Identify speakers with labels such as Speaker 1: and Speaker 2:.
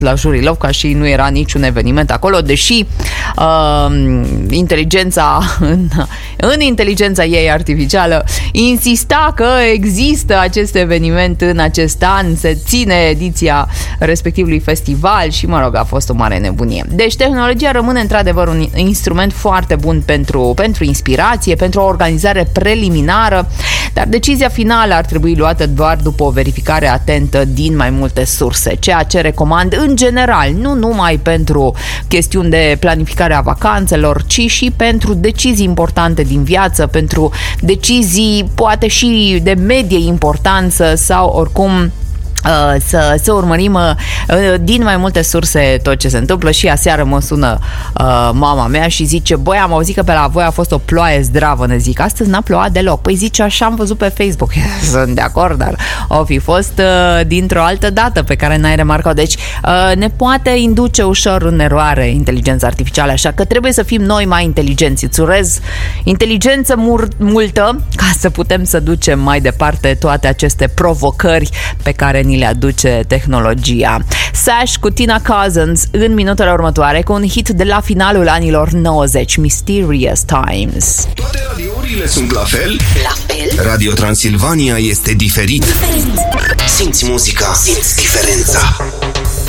Speaker 1: la Jurilov, ca și nu era niciun eveniment acolo, deși în inteligența ei artificială insista că există acest eveniment în acest an, se ține ediția respectivului festival și, mă rog, a fost o mare nebunie. Deci tehnologia rămâne într-adevăr un instrument foarte bun pentru inspirație, pentru o organizare preliminară, dar decizia finală ar trebui luată doar după o verificare atentă din mai multe surse, ceea ce recomand în general, nu numai pentru chestiuni de planificare a vacanțelor, ci și pentru decizii importante din viață, pentru decizii poate și de medie importanță sau oricum să urmărim din mai multe surse tot ce se întâmplă. Și aseară mă sună mama mea și zice: băi, am auzit că pe la voi a fost o ploaie zdravă. Ne zic, astăzi n-a plouat deloc. Păi zice, așa am văzut pe Facebook. Sunt de acord, dar o fi fost dintr-o altă dată pe care n-ai remarcat. Deci ne poate induce ușor în eroare inteligența artificială, așa că trebuie să fim noi mai inteligenți. Îți urez inteligență multă ca să putem să ducem mai departe toate aceste provocări pe care ni le aduce tehnologia. Sash cu Tina Cousins în minutele următoare cu un hit de la finalul anilor 90, Mysterious Times.
Speaker 2: Toate radiourile sunt la fel? La fel? Radio Transilvania este diferit. Simți muzica, simți diferența.